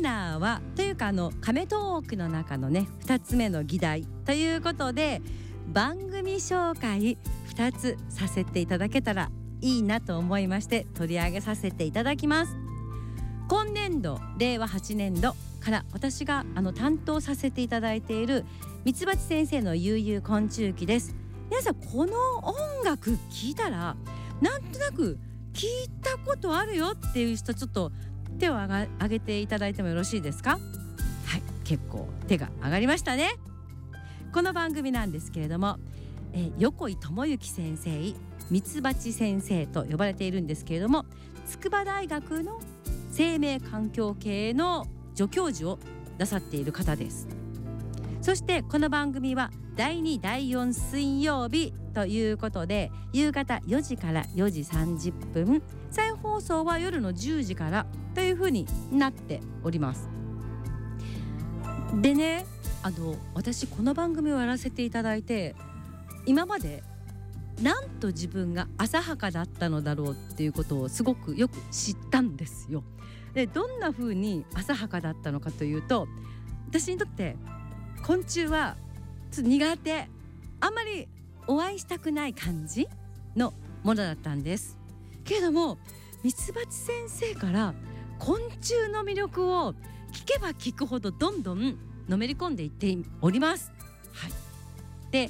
ナーはというかカメトークの中のね2つ目の議題ということで、番組紹介2つさせていただけたらいいなと思いまして取り上げさせていただきます。今年度令和8年度から私が担当させていただいているミツバチ先生の悠々昆虫記です。皆さんこの音楽聞いたらなんとなく聞いたことあるよっていう人、ちょっと手を挙げていただいてもよろしいですか？はい、結構手が上がりましたね。この番組なんですけれども、横井智之先生、ミツバチ先生と呼ばれているんですけれども、筑波大学の生命環境系の助教授をなさっている方です。そしてこの番組は第2第4水曜日ということで、夕方4時から4時30分、再放送は夜の10時からというふうになっております。でね、私この番組をやらせていただいて、今までなんと自分が浅はかだったのだろうっていうことをすごくよく知ったんですよ。で、どんな風に浅はかだったのかというと、私にとって昆虫はちょっと苦手、あんまりお会いしたくない感じのものだったんですけれども、ミツバチ先生から昆虫の魅力を聞けば聞くほどどんどんのめり込んでいっております。はい、で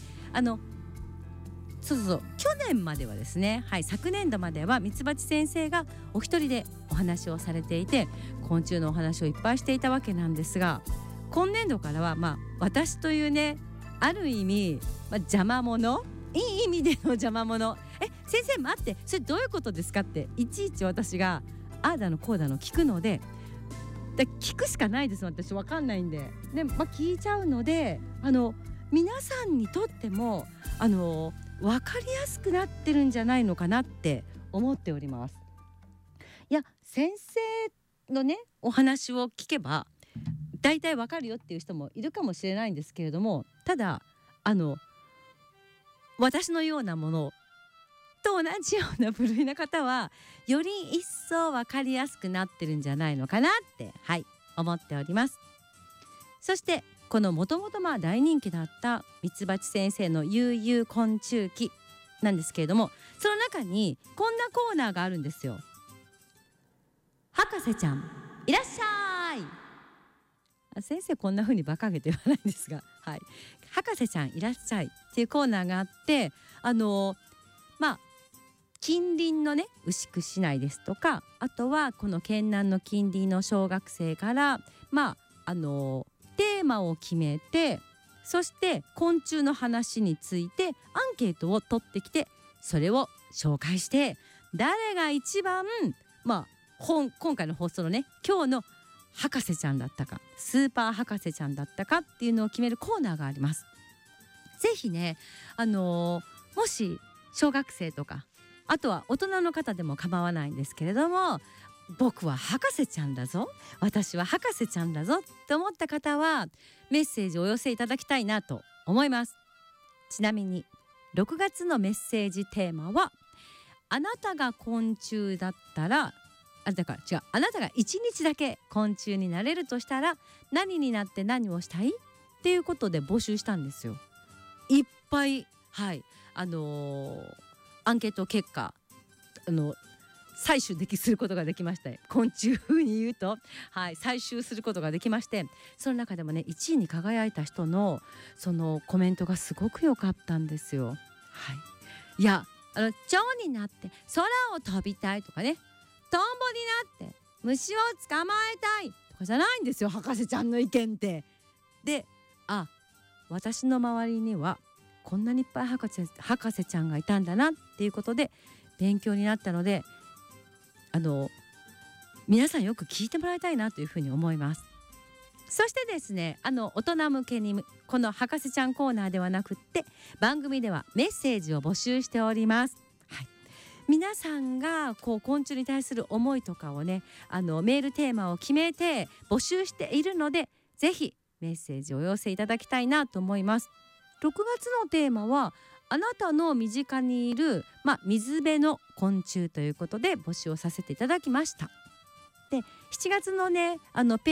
そう去年まではですね、はい、昨年度まではミツバチ先生がお一人でお話をされていて、昆虫のお話をいっぱいしていたわけなんですが、今年度からは私というね、ある意味、邪魔者、いい意味での邪魔者、先生待って、それどういうことですかっていちいち私がああだのこうだの聞くので、聞くしかないです。私わかんないんで、聞いちゃうので、皆さんにとっても分かりやすくなってるんじゃないのかなって思っております。いや、先生のねお話を聞けばだいたい分かるよっていう人もいるかもしれないんですけれども、ただ私のようなものと同じような部類の方はより一層分かりやすくなってるんじゃないのかなって、はい、思っております。そしてこのもともと大人気だったミツバチ先生の悠々昆虫記なんですけれども、その中にこんなコーナーがあるんですよ。博士ちゃんいらっしゃい。先生こんな風に馬鹿げて言わないんですが、はい、博士ちゃんいらっしゃいっていうコーナーがあって、近隣のね牛久市内ですとか、あとはこの県南の近隣の小学生からテーマを決めて、そして昆虫の話についてアンケートを取ってきて、それを紹介して、誰が一番今回の放送のね、今日の博士ちゃんだったかスーパー博士ちゃんだったかっていうのを決めるコーナーがあります。ぜひね、もし小学生とか、あとは大人の方でも構わないんですけれども、僕は博士ちゃんだぞ、私は博士ちゃんだぞって思った方はメッセージをお寄せいただきたいなと思います。ちなみに6月のメッセージテーマは、あなたが昆虫だったら、あなたが1日だけ昆虫になれるとしたら何になって何をしたいっていうことで募集したんですよ。いっぱい、はい、アンケート結果採取することができました。昆虫風に言うと、はい、採集することができまして、その中でもね1位に輝いた人のそのコメントがすごく良かったんですよ。はい、いや蝶になって空を飛びたいとかね、トンボになって虫を捕まえたいとかじゃないんですよ、博士ちゃんの意見って。で、私の周りにはこんなにいっぱい博士ちゃんがいたんだなっていうことで勉強になったので、皆さんよく聞いてもらいたいなというふうに思います。そしてですね、大人向けにこの博士ちゃんコーナーではなくって番組ではメッセージを募集しております。はい、皆さんが昆虫に対する思いとかをね、メールテーマを決めて募集しているので、ぜひメッセージをお寄せいただきたいなと思います。6月のテーマはあなたの身近にいる、水辺の昆虫ということで募集をさせていただきました。で、7月のねペ